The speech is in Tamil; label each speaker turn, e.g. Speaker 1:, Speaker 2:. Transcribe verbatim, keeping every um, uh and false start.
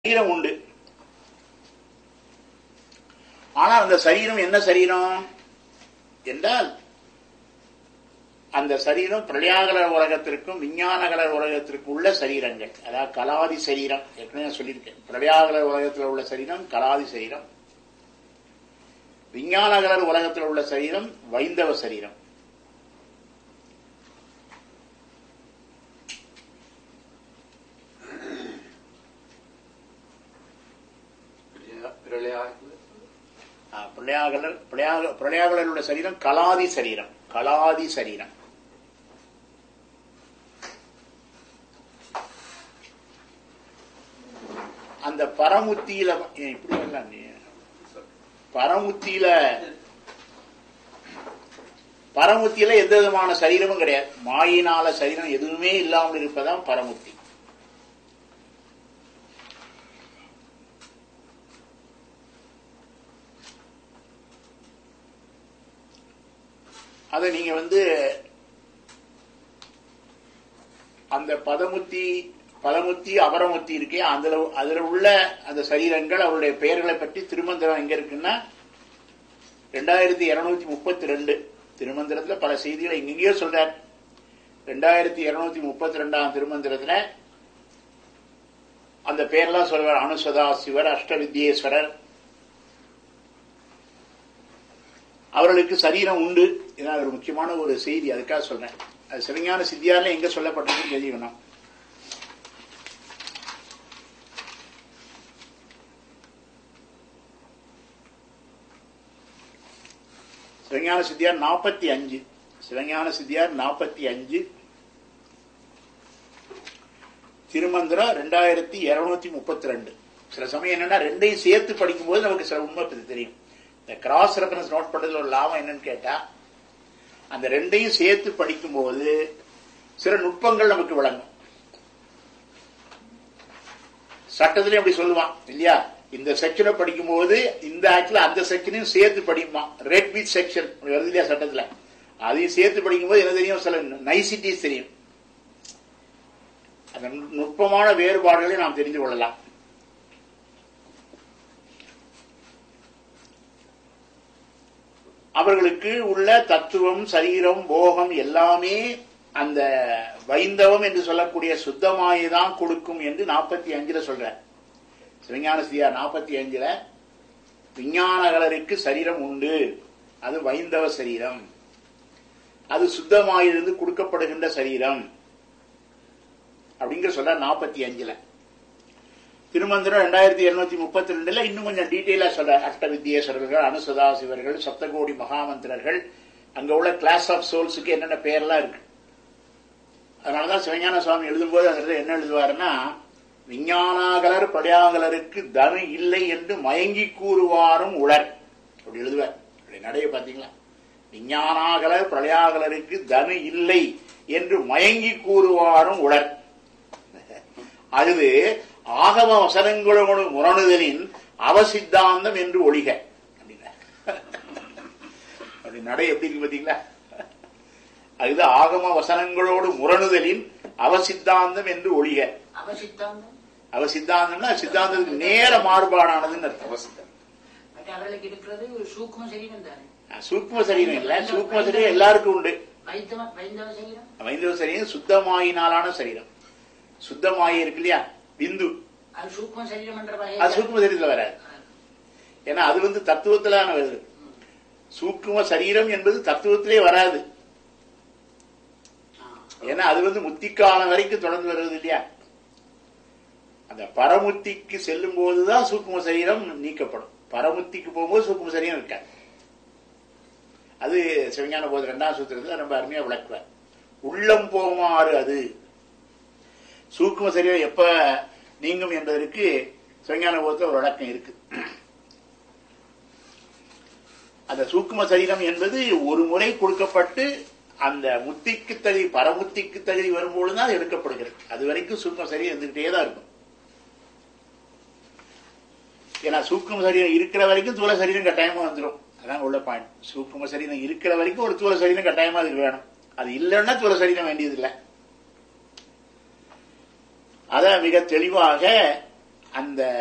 Speaker 1: சரீரம் உண்டு. ஆனால் அந்த சரீரம் என்ன சரீரம் என்றால், அந்த சரீரம் பிரளயாகலர் உலகத்திற்கும் விஞ்ஞானகலர் உலகத்திற்கும் உள்ள சரீரங்கள். அதாவது கலாதி சரீரம். ஏற்கனவே நான் சொல்லியிருக்கேன். பிரளயாகலர் உலகத்தில் உள்ள சரீரம் கலாதி சரீரம், விஞ்ஞானகலர் உலகத்தில் உள்ள சரீரம் வைந்தவ சரீரம். பிரளயாகலர் பிரளயாகலர் உள்ள சரீரம் கலாதி சரீரம். கலாதி சரீரம் அந்த பரமுத்தியில இப்படி வரலாம். பரமுத்தியில பரமுத்தியில எந்த விதமான சரீரமும் கிடையாது. மாயினால சரீரம் எதுவுமே இல்லாமல் இருப்பதான் பரமுத்தி. அதை நீங்க வந்து அந்த பதமுத்தி பதமுத்தி அபரமுத்தி இருக்கே, அதுல அதுல உள்ள அந்த சரீரங்கள் அவருடைய பெயர்களை பற்றி திருமந்திரம் எங்க இருக்குன்னா ரெண்டாயிரத்தி இருநூத்தி முப்பத்தி ரெண்டு திருமந்திரத்துல பல செய்திகளை எங்கெங்கயோ சொல்றார். ரெண்டாயிரத்தி இருநூத்தி முப்பத்தி ரெண்டாம் திருமந்திரத்துல அந்த பெயர்லாம் சொல்றார். அனுசதா சிவர், அஷ்டவித்யேஸ்வரர், அவர்களுக்கு சரீரம் உண்டு. இதான் ஒரு முக்கியமான ஒரு செய்தி, அதுக்காக சொல்றேன். அது சிவஞான சித்தியார்ல எங்க சொல்லப்பட்டிருக்குன்னு தெரிஞ்சுக்கணும். சிவஞான சித்தியார் நாற்பத்தி அஞ்சு சிவஞான சித்தியார் நாற்பத்தி அஞ்சு திருமந்திரம் ரெண்டாயிரத்தி இருநூத்தி முப்பத்தி ரெண்டு. சில சமயம் என்னன்னா ரெண்டையும் சேர்த்து படிக்கும் போது நமக்கு சில உண்மை தெரியும். இந்த கிராஸ் ரெஃபரன்ஸ் நோட் பண்றதுல ஒரு லாபம் என்னன்னு கேட்டா, அந்த ரெண்டையும் சேர்த்து படிக்கும் போது சில நுட்பங்கள் நமக்கு விளங்கும். சட்டத்திலே அப்படி சொல்லுவான் இல்லையா, இந்த செக்ஷனை படிக்கும் போது இந்த ஆக்சுவலா அந்த செக்ஷனையும் சேர்த்து படிக்குமா, ரெட் வித் செக்ஷன் வருது இல்லையா சட்டத்துல, அதையும் சேர்த்து படிக்கும் போது என்ன தெரியும், சில நைசிட்டிஸ் தெரியும். அந்த நுட்பமான வேறுபாடுகளை நாம் தெரிந்து கொள்ளலாம். அவர்களுக்கு உள்ள தத்துவம், சரீரம், போகம் எல்லாமே அந்த வைந்தவம் என்று சொல்லக்கூடிய சுத்தமாயதான் கொடுக்கும் என்று நாற்பத்தி அஞ்சுல சொல்ற. சிவஞான சித்தியார் நாற்பத்தி அஞ்சுல விஞ்ஞானகலருக்கு சரீரம் உண்டு, அது வைந்தவ சரீரம், அது சுத்தமாயிருந்து கொடுக்கப்படுகின்ற சரீரம் அப்படிங்கிற சொல்ற நாற்பத்தி அஞ்சுல. திருமந்திரம் ரெண்டாயிரத்தி இருநூத்தி முப்பத்தி ரெண்டுல இன்னும் கொஞ்சம் டீட்டெயிலா சொல்ற. அஷ்டவித்யேஸ்வரர்கள், அனுசதாசிவர்கள், சப்தகோடி மகாமந்திரர்கள், அங்க உள்ள கிளாஸ் ஆஃப் சோல்ஸுக்கு என்னென்ன பெயர்லாம் இருக்கு. அதனாலதான் சிவஞான சுவாமி எழுதும்போது அந்த என்ன எழுதுவாருன்னா, விஞ்ஞானாகலர் பிரளயாகலருக்கு தனு இல்லை என்று மயங்கி கூறுவாரும் உளர் அப்படி எழுதுவார். நடைய பாத்தீங்களா, விஞ்ஞானாகலர் பிரளயாகலருக்கு தனு இல்லை என்று மயங்கி கூறுவாரும் உளர். அது ஆகம வசனங்களோடு முரணுதலின் அவசித்தாந்தம் என்று ஒழிக அப்படின்னா அப்படி நடை எப்படி இருக்கு பாத்தீங்களா. அது ஆகம வசனங்களோடு முரணுதலின் அவசித்தாந்தம் என்று ஒழிக.
Speaker 2: அவசித்தாந்தம்
Speaker 1: அவசித்தாந்தம்னா சித்தாந்தத்துக்கு நேர மாறுபாடானதுன்னு அர்த்தம். சூக்ம சரீரம் இல்ல, சூக்ம சரீரம் எல்லாருக்கும் உண்டு. வைந்தவ சரீரம் சுத்தமாயினாலான சரீரம். சுத்தமாயி இருக்கு இல்லையா, பிந்து, அது சூக்ம சரீரத்துல வராது. ஏன்னா அது வந்து தத்துவத்திலான வருது. சூக்ம சரீரம் என்பது தத்துவத்திலே வராது. ஏன்னா அது வந்து முத்திக்காலம் வரைக்கும் தொடர்ந்து வருவது இல்லையா. அந்த பரமுத்திக்கு செல்லும் போதுதான் சூக்ம சரீரம் நீக்கப்படும். பரமுத்திக்கு போகும்போது சூக்ம சரீரம் இருக்காது. அது சிவஞான போது இரண்டாம் சூத்திரத்தில் ரொம்ப அருமையா விளக்குவார். உள்ளம் போகுமாறு அது சூக்ம சரீரம் எப்ப நீங்கும் என்பதற்கு சிவஞான போதத்துல ஒரு விளக்கம் இருக்கு. அந்த சூக்ம சரீரம் என்பது ஒரு முறை கொடுக்கப்பட்டு அந்த முத்திக்கு தகுதி பரமுத்திக்கு தகுதி வரும்போதுதான் எடுக்கப்படுகிறது. அது வரைக்கும் சூக்ம சரீரம் இருந்துகிட்டே தான் இருக்கும். ஏன்னா சூக்ம சரீரம் இருக்கிற வரைக்கும் தூள சரீரம் கட்டாயமா வந்துடும். அதான் உள்ள பாயிண்ட். சூக்ம சரீரம் இருக்கிற வரைக்கும் ஒரு தூள சரீரம் கட்டாயமா அதுக்கு வேணும். அது இல்லைன்னா தூள சரீரம் வேண்டியது இல்லை. அத மிக தெளிவாக அந்த